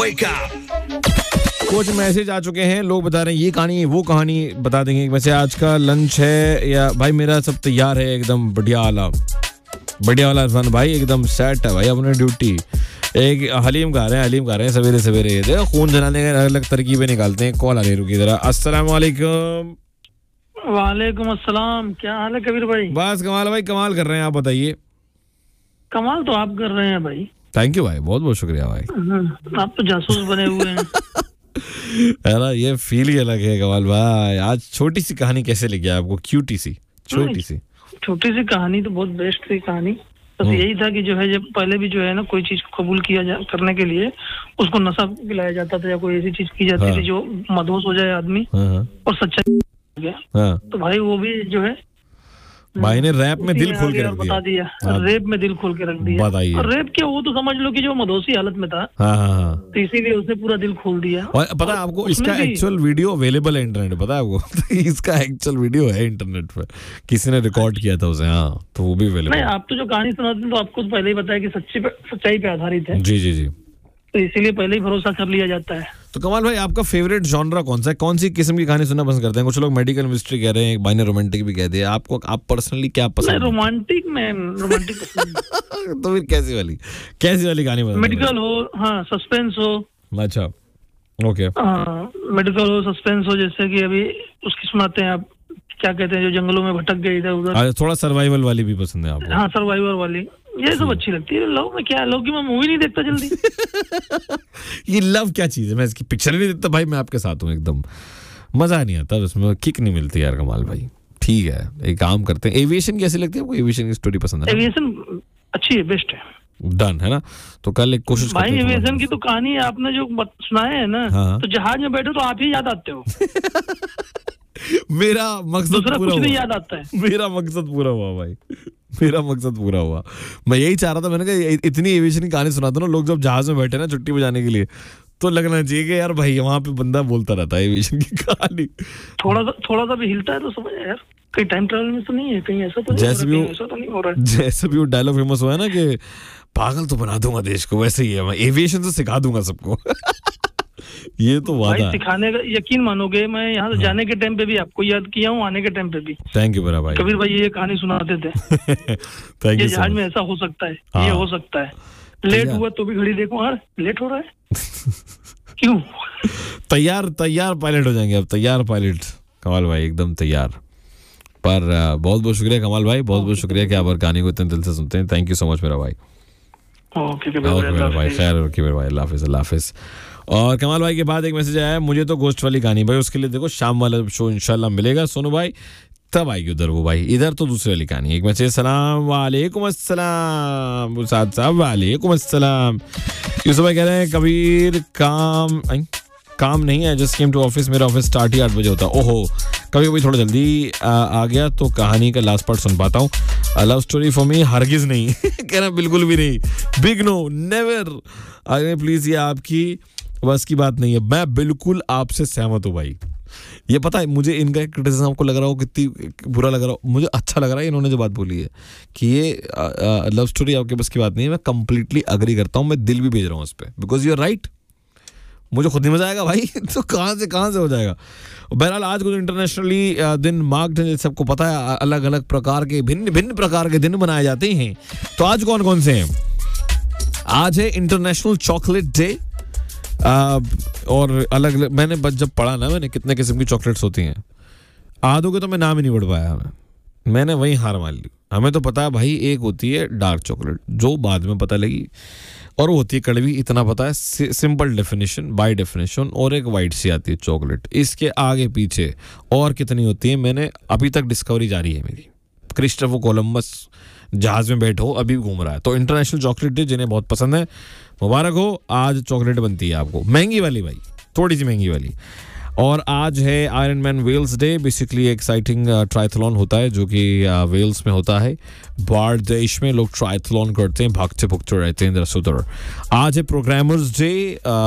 Wake up! कुछ message आ चुके हैं, लोग बता रहे हैं ये कहानी वो कहानी बता देंगे। वैसे आज का लंच है या भाई मेरा सब तैयार है एकदम बढ़िया वाला इरफान भाई एकदम सेट है भाई अपने ड्यूटी। एक हलीम खा रहे हैं सवेरे सवेरे। देखो खून जलाने के अलग अलग तरकीबें निकालते हैं। कॉल आ रही है, रुकी जरा। अस्सलाम वालेकुम। वालेकुम अस्सलाम। क्या हाल है कबीर भाई? बस कमाल भाई, कमाल कर रहे हैं, आप बताइए। कमाल तो आप कर रहे हैं भाई। थैंक यू भाई, बहुत बहुत शुक्रिया भाई। आप तो जासूस बने हुए हैं। है ना, ये फील ही अलग है कमाल भाई। आज छोटी सी कहानी कैसे लगी आपको? क्यूटी सी छोटी सी कहानी तो बहुत बेस्ट थी कहानी। बस यही था कि जो है जब पहले भी जो है ना कोई चीज कबूल करने के लिए उसको नशा पिलाया जाता था या कोई ऐसी चीज की जाती थी जो मदहोश हो जाए आदमी और सच्चाई हो गया। तो भाई वो भी जो है भाई ने रैप में दिल खोल के रख बता दिया। रेप में दिल खोल के रख दिया। बताइए। और रेप क्या, वो तो समझ लो कि जो मदहोशी हालत में था। तो इसीलिए उसने पूरा दिल खोल दिया। और पता है आपको इसका एक्चुअल वीडियो अवेलेबल है इंटरनेट, पता है आपको? इसका एक्चुअल वीडियो है इंटरनेट पे, किसी ने रिकॉर्ड किया था उसे। हाँ, तो वो भी अवेलेबल। नहीं, आप तो जो कहानी सुनाते हैं तो आपको तो पहले ही बताया कि सच्चाई पे आधारित है। जी, तो इसीलिए पहले ही भरोसा कर लिया जाता है। तो कमाल भाई, आपका फेवरेट जॉनरा कौन सा है? कौन सी किस्म की कहानी सुनना पसंद करते हैं? कुछ लोग मेडिकल मिस्ट्री कह रहे हैं, एक भाई ने रोमांटिक भी कह दिया। आपको आप पर्सनली क्या पसंद है? रोमांटिक पसंद। तो फिर कैसी वाली कहानी पसंद? मेडिकल हो, हाँ, सस्पेंस हो। अच्छा, ओके। मेडिकल हो, सस्पेंस हो, जैसे कि अभी उसकी सुनाते हैं आप, क्या कहते हैं, जो जंगलों में भटक गए इधर उधर। थोड़ा सर्वाइवल वाली भी पसंद है आपको? हाँ, सर्वाइवल वाली ये सब अच्छी लगती है। लव में क्या, लव की मैं मूवी नहीं देखता जल्दी। ये लव क्या चीज है? मैं इसकी पिक्चर नहीं देखता भाई। मैं आपके साथ हूँ एकदम, मजा नहीं आता उसमें, किक नहीं मिलती यार। कमाल भाई ठीक है, एक काम करते हैं। एविएशन कैसी लगती है आपको? एविएशन की स्टोरी पसंद है? एविएशन अच्छी है, बेस्ट है। डन है ना? तो कल एक कोशिश भाई एविएशन की तो कहानी आपने जो सुनाया है ना, तो जहाज में बैठो तो आप ही याद आते हो। मेरा मकसद पूरा कुछ नहीं याद आता है। मेरा मकसद पूरा हुआ भाई, मेरा मकसद पूरा हुआ। मैं यही चाह रहा था, मैंने कहा इतनी एविएशन की कहानी सुनाता ना, लोग जब जहाज में बैठे ना छुट्टी बजाने के लिए, तो लगना चाहिए कि यार भाई वहां पे बंदा बोलता रहता है एविएशन की कहानी। थोड़ा सा भी हिलता है तो समझ यार कहीं टाइम ट्रैवल में तो नहीं है, कहीं ऐसा तो नहीं हो रहा है। जैसे भी वो डायलॉग फेमस हुआ है ना कि पागल तो बना दूंगा देश को, वैसे ही है, मैं एविएशन से सिखा दूंगा सबको। ये तो वादा है। सिखाने का यकीन मानोगे, मैं यहाँ से जाने के टाइम पे भी आपको याद किया हूँ, आने के टाइम पे भी। थैंक यू मेरा भाई। कबीर भाई ये कहानी सुनाते थे। Thank you. जहाज में ऐसा हो सकता है, ये हो सकता है। लेट हुआ तो भी घड़ी देखो, हाँ लेट हो रहा है। क्यों? तैयार पायलट हो जाएंगे अब, तैयार पायलट। कमाल भाई एकदम तैयार। पर बहुत बहुत शुक्रिया कमाल भाई, बहुत बहुत शुक्रिया कि आप हर कहानी को इतने दिल से सुनते हैं। थैंक यू सो मच मेरा भाई। ओके मेरा भाई, खैर ओके मेरा भाई, अल्लाह हाफिज। और कमाल भाई के बाद एक मैसेज आया है, मुझे तो गोश्त वाली कहानी भाई, उसके लिए देखो शाम वाला शो इंशाल्लाह मिलेगा सोनू भाई, तब आएगी उधर वो भाई, इधर तो दूसरी वाली कहानी। एक मैसेज, सलाम वालेकुम अस्सलाम उस्ताद साहब, वालेकुम अस्सलाम। यूसुफ भाई कह रहे हैं कबीर काम नहीं है, जस्ट केम टू ऑफिस, मेरा ऑफिस स्टार्ट ही 8 बजे होता है। ओहो, कभी थोड़ा जल्दी आ गया तो कहानी का लास्ट पार्ट सुन पाता हूँ। लव स्टोरी फॉर मी हरगिज नहीं। कह रहा बिल्कुल भी नहीं, बिग नो, नेवर। आगे प्लीज, ये आपकी बस की बात नहीं है। मैं बिल्कुल आपसे सहमत हूँ भाई। ये पता है मुझे इनका क्रिटिसिज्म आपको लग रहा हो कितनी बुरा लग रहा हो, मुझे अच्छा लग रहा है इन्होंने जो बात बोली है कि ये लव स्टोरी आपके बस की बात नहीं है। मैं कंप्लीटली अग्री करता हूँ, मैं दिल भी भेज रहा हूँ उस पर, बिकॉज यू आर राइट। मुझे खुद नहीं मजा आएगा भाई। तो कहाँ से हो जाएगा। बहरहाल आज को इंटरनेशनली दिन मार्क्ड है, सबको पता है, अलग अलग प्रकार के भिन्न प्रकार के दिन मनाए जाते हैं। तो आज कौन से हैं? आज है इंटरनेशनल चॉकलेट डे। और अलग मैंने जब पढ़ा ना, मैंने कितने किस्म की चॉकलेट्स होती हैं, आधों के तो मैं नाम ही नहीं पढ़ पाया। मैंने वही हार मान ली। हमें तो पता है भाई, एक होती है डार्क चॉकलेट जो बाद में पता लगी, और वो होती है कड़वी, इतना पता है, सिंपल डेफिनेशन बाय डेफिनेशन। और एक वाइट सी आती है चॉकलेट, इसके आगे पीछे और कितनी होती है, मैंने अभी तक डिस्कवरी जारी है मेरी। क्रिस्टोफर कोलंबस जहाज में बैठो अभी घूम रहा है। तो इंटरनेशनल चॉकलेट डे जिन्हें बहुत पसंद है, मुबारक हो। आज चॉकलेट बनती है आपको, महंगी वाली भाई, थोड़ी सी महंगी वाली। और आज है iron man Wales day. Basically exciting triathlon होता है जो कि वेल्स में होता है। बाहर देश में लोग ट्रायथलॉन करते हैं, भागते भुगते रहते हैं इधर से उधर। आज है प्रोग्रामर्स डे।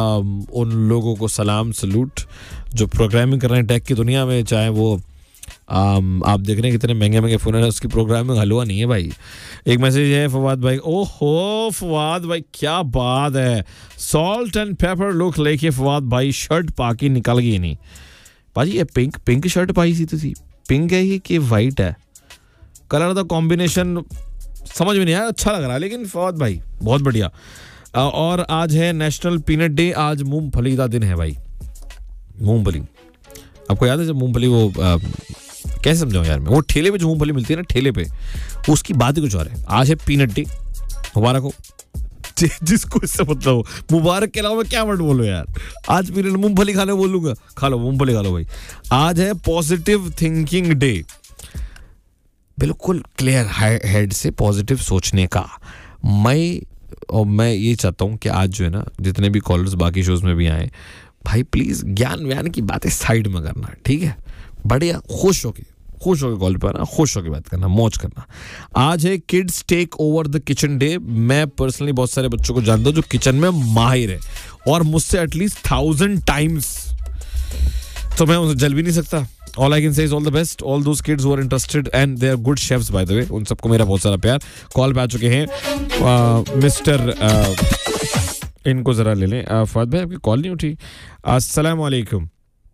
उन लोगों को सलाम, सलूट जो प्रोग्रामिंग कर रहे हैं टेक की दुनिया में, चाहे वो आप देख रहे हैं कितने महंगे महंगे फ़ोन है, उसकी प्रोग्राम में हलवा नहीं है भाई। एक मैसेज है फवाद भाई, ओहो फवाद भाई क्या बात है, सॉल्ट एंड पेपर लुक लेके फवाद भाई शर्ट पाकी निकल गई नहीं भाजी। ये पिंक शर्ट पाई सी तुसी, पिंक है ये कि वाइट है, कलर का कॉम्बिनेशन समझ में नहीं आया, अच्छा लग रहा है लेकिन फवाद भाई बहुत बढ़िया। और आज है नेशनल पीनट डे, आज मूंगफली का दिन है भाई। मूंगफली आपको याद है जब मूंगफली वो कैसे समझाऊं यार मैं, वो ठेले पे जो मूंगफली मिलती है ना ठेले पे, उसकी बात ही कुछ और है। आज है पीनट डे, मुबारक हो जिसको इससे मतलब हो। मुबारक के अलावा मैं क्या वर्ड बोलो यार, आज पीनट मूंगफली खाने बोलूंगा, खा लो मूंगफली खा लो भाई। आज है पॉजिटिव थिंकिंग डे, बिल्कुल क्लियर हेड से पॉजिटिव सोचने का। मैं ये चाहता हूँ कि आज जो है ना जितने भी कॉलर्स बाकी शोज में भी आए भाई, प्लीज ज्ञान व्यान की बातें साइड में करना, ठीक है, बढ़िया खुश होके कॉल पर आना, खुश होके बात करना, मौज करना। आज है kids take over the kitchen day. मैं पर्सनली बहुत सारे बच्चों को जानता हूँ जो किचन में माहिर है और मुझसे एटलीस्ट 1000 टाइम्स, तो मैं उनसे जल भी नहीं सकता। All I can say is all the best, all those kids who are interested and they are good chefs by the way, उन सबको मेरा बहुत सारा प्यार। कॉल पे आ चुके हैं मिस्टर इनको जरा ले लें। फहद भाई आपकी कॉल नहीं उठी। अस्सलाम वालेकुम।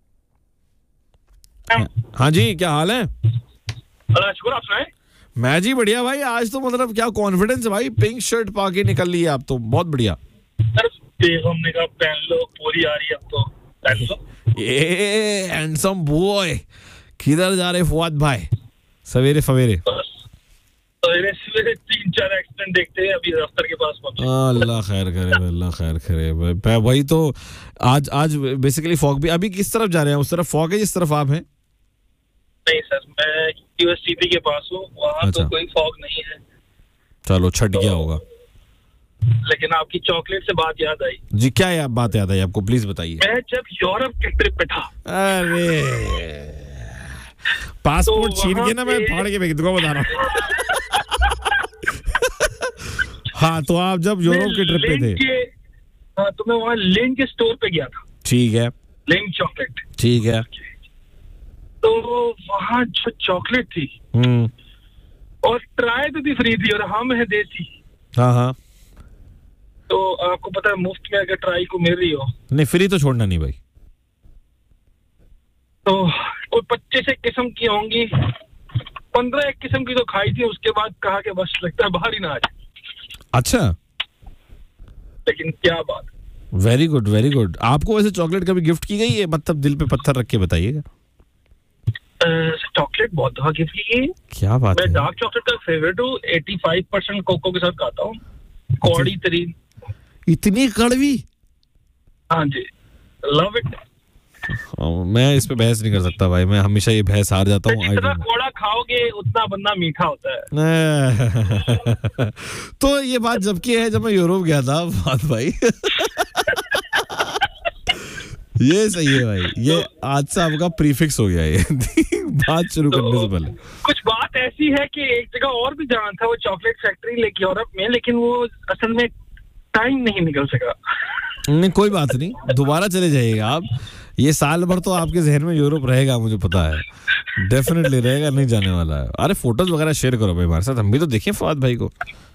हाँ जी क्या हाल है? शुक्र, आप सुनाएं? मैं जी बढ़िया भाई, आज तो मतलब क्या कॉन्फिडेंस है भाई, पिंक शर्ट पा के निकल ली है आप तो, बहुत बढ़िया। हमने कहा पहन लो, पूरी आ रही है अब तो पहन लो। ये हैंडसम बॉय, किधर जा रहे फवाद भाई सवेरे सवेरे? सवेरे सवेरे 3-4 एक्सीडेंट देखते हैं, अभी दफ्तर के पास पहुंचे। अल्लाह खैर करे, अल्लाह खैर करे वही तो। आज बेसिकली फॉग भी, अभी किस तरफ जा रहे हैं? उस तरफ फॉग है जिस तरफ आप हैं? नहीं सर, मैं यूएससीपी के पास हूँ, वहाँ तो कोई फॉग नहीं है। चलो छट गया होगा। लेकिन आपकी चॉकलेट से बात याद आई जी, क्या बात याद आई आपको, प्लीज बताइए। मैं जब यूरोप के ट्रिप पे था, अरे पासपोर्ट छीन के ना मैं फाड़ के फेंक दूंगा, बता रहा हूँ। हाँ तो आप जब यूरोप के ट्रिप पे थे? हाँ तो मैं वहाँ लेन के स्टोर पे गया था। ठीक है, लेन चॉकलेट, ठीक है। तो वहाँ जो चॉकलेट थी और ट्राई भी फ्री थी, और हम है देसी। हाँ हाँ, तो आपको पता है मुफ्त में अगर ट्राई को मिल रही हो, नहीं फ्री तो छोड़ना नहीं भाई। तो कोई 25 किस्म की होंगी, 15 किस्म की तो खाई थी, उसके बाद कहा कि बस लगता है बाहर ही ना आ जाए। अच्छा, लेकिन क्या बात, वेरी गुड वेरी गुड। आपको वैसे चॉकलेट कभी गिफ्ट की गई है, मतलब दिल पे पत्थर रख के बताइएगा। चॉकलेट बहुत दफा गिफ्ट की गई। क्या बात है? मैं डार्क चॉकलेट का फेवरेट हूँ, 85% कोको के साथ खाता हूँ, कौड़ी तरीन। इतनी कड़वी? हाँ जी, लव इट। मैं इस पे बहस नहीं कर सकता भाई, मैं हमेशा ये बहस हार जाता हूँ। जितना कौड़ा खाओगे उतना बंदा मीठा होता है। तो ये बात जबकि है जब मैं यूरोप गया था बात भाई। ये सही है भाई, ये आज से आपका प्रीफिक्स हो गया ये बात शुरू करने से पहले। कुछ बात ऐसी है कि एक जगह और भी जाना था, वो चॉकलेट फैक्ट्री लेके यूरोप में, लेकिन वो असल में टाइम नहीं निकल सका। नहीं कोई बात नहीं, दोबारा चले जाइएगा आप। ये साल भर तो आपके जहन में यूरोप रहेगा, मुझे पता है, डेफिनेटली रहेगा, नहीं जाने वाला है। अरे फोटोज वगैरह शेयर करो भाई हमारे साथ, हम भी तो देखें फवाद भाई को।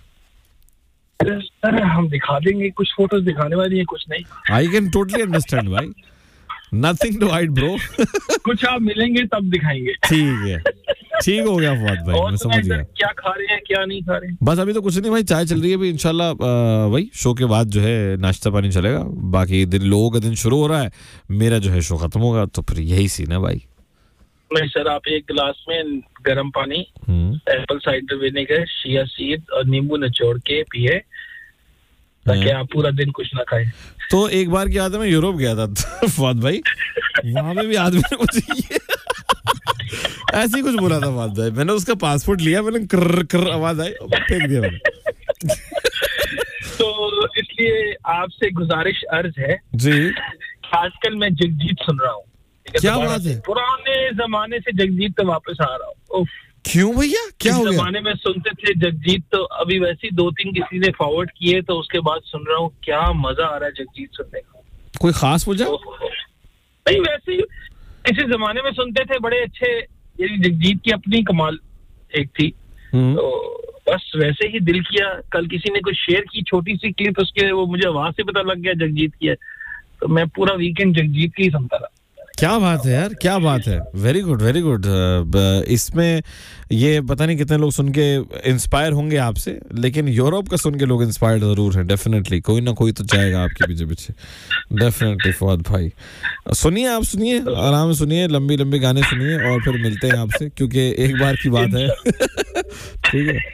सर हम दिखा देंगे, कुछ फोटोज दिखाने वाली है, कुछ नहीं। आई कैन टोटली अंडरस्टैंड भाई, नथिंग टू हाइड ब्रो। कुछ आप मिलेंगे तब दिखाएंगे। ठीक है, ठीक हो गया फवाद भाई, मैं समझ गया। क्या खा रहे हैं क्या नहीं खा रहे हैं? बस अभी तो कुछ नहीं भाई, चाय चल रही है अभी, इंशाल्लाह वही शो के बाद जो है नाश्ता पानी चलेगा, बाकी दिन लोगों का दिन शुरू हो रहा है, मेरा जो है शो खत्म होगा, तो फिर यही सीन है भाई। नहीं सर, आप एक गिलास में गर्म पानी, Apple cider vinegar, chia seed और नींबू निचोड़ के पिए, ताकि आप पूरा दिन कुछ ना खाएं। तो एक बार की याद है, मैं यूरोप गया था फवाद भाई, वहां पे भी आदमी ने मुझे ऐसे ही कुछ बोला था फवाद भाई, मैंने उसका पासपोर्ट लिया, मैंने कर आवाज आई, फेंक दिया मैंने। तो इसलिए आपसे गुजारिश अर्ज है जी, आजकल मैं जगजीत सुन रहा हूँ। क्या बात है? पुराने जमाने से जगजीत तो वापस आ रहा हूँ। क्यों भैया, क्या हो गया? जमाने में सुनते थे जगजीत, तो अभी वैसे 2-3 किसी ने फॉरवर्ड किए, तो उसके बाद सुन रहा हूँ, क्या मजा आ रहा है जगजीत सुनने का। कोई खास वजह? नहीं, वैसे ही इसी जमाने में सुनते थे, बड़े अच्छे ये जगजीत की अपनी कमाल एक थी। तो बस वैसे ही दिल किया, कल किसी ने कुछ शेयर की छोटी सी क्लिप, उसके वो मुझे आवाज से पता लग गया जगजीत की है, तो मैं पूरा वीकेंड जगजीत की ही सुनता रहा। क्या बात है यार, क्या बात है, वेरी गुड वेरी गुड। इसमें ये पता नहीं कितने लोग सुन के इंस्पायर होंगे आपसे, लेकिन यूरोप का सुन के लोग इंस्पायर्ड जरूर हैं, डेफिनेटली कोई ना कोई तो जाएगा आपके पीछे पीछे, डेफिनेटली। फवाद भाई सुनिए, आप सुनिए, आराम से सुनिए, लंबी लंबी गाने सुनिए और फिर मिलते हैं आपसे, क्योंकि एक बार की बात है। ठीक है,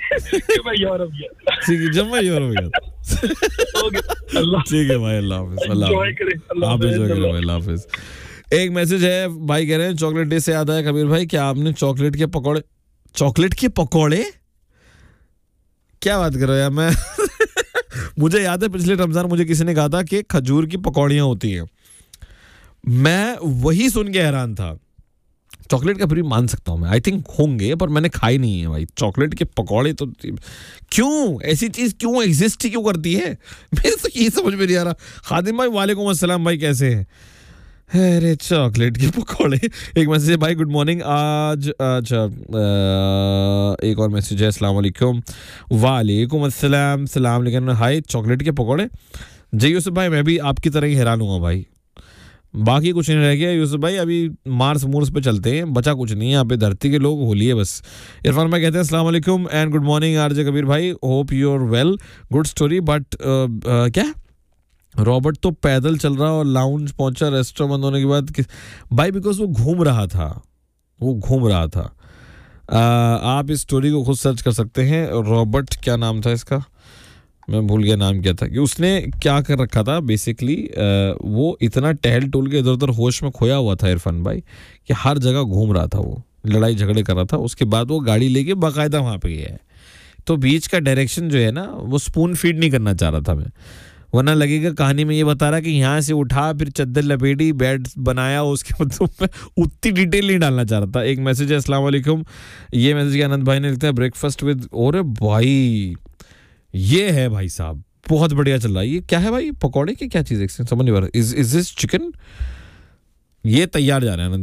ठीक है, जब मैं यूरोप गया ठीक है भाई, अल्लाह हाफिज, अल्लाह हाफिज। एक मैसेज है, भाई कह रहे हैं चॉकलेट डे से याद आया कबीर भाई, क्या आपने चॉकलेट के पकौड़े क्या बात कर रहे हो यार। मैं मुझे याद है पिछले रमजान मुझे किसी ने कहा था कि खजूर की पकौड़ियां होती हैं, मैं वही सुन के हैरान था। चॉकलेट का फिर मान सकता हूं मैं, आई थिंक होंगे, पर मैंने खाई नहीं है भाई। चॉकलेट के पकौड़े तो क्यों, ऐसी चीज क्यों एग्जिस्ट क्यों करती है, मेरे तो ये समझ में नहीं आ रहा। खादिम भाई वालेकुम अस्सलाम भाई, कैसे हैं? अरे चॉकलेट के पकौड़े। एक मैसेज है भाई, गुड मॉर्निंग। आज अच्छा एक और मैसेज है, अस्सलाम वालेकुम। वालेकुम अस्सलाम, सलाम लेकिन हाय, चॉकलेट के पकौड़े। जी यूसुफ भाई, मैं भी आपकी तरह ही हैरान हुआ भाई, बाकी कुछ नहीं रह गया यूसुफ भाई। अभी मार्स मूर्स पे चलते हैं, बचा कुछ नहीं है यहाँ पे, धरती के लोग होली है बस। इरफान भाई कहते हैं अस्सलाम वालेकुम and good morning RJ Kabir भाई, hope you are well, good story. But क्या रॉबर्ट तो पैदल चल रहा और लाउंज पहुंचा रेस्टोरेंट बंद होने के बाद भाई, बिकॉज वो घूम रहा था। आप इस स्टोरी को खुद सर्च कर सकते हैं। रॉबर्ट क्या नाम था इसका, मैं भूल गया नाम क्या था, कि उसने क्या कर रखा था बेसिकली, वो इतना टहल टूल के इधर उधर होश में खोया हुआ था इरफान भाई, कि हर जगह घूम रहा था, वो लड़ाई झगड़े कर रहा था। उसके बाद वो गाड़ी लेके बाकायदा वहाँ पे गया है, तो बीच का डायरेक्शन जो है ना, वो स्पून फीड नहीं करना चाह रहा था मैं, वरना लगेगा कहानी में ये बता रहा कि यहाँ से उठा, फिर चद्दर लपेटी, बेड बनाया, उसके बाद उतनी डिटेल नहीं डालना चाह रहा था। एक मैसेज है, अस्सलाम वालेकुम, ये मैसेज आनंद भाई ने लिखा है, ब्रेकफास्ट विद, और भाई ये है भाई साहब, बहुत बढ़िया चल रहा है। ये क्या है भाई, पकौड़े की क्या चीज़ है, समझ नहीं आ रहा। Is this chicken? ये तैयार जा रहा है आनंद